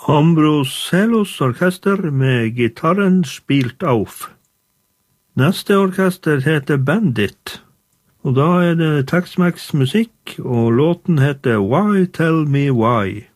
Ambroselos orkester med gitarren spilt auf. Neste orkester heter Bandit, og da det Tex-Mex musikk, og låten heter Why Tell Me Why.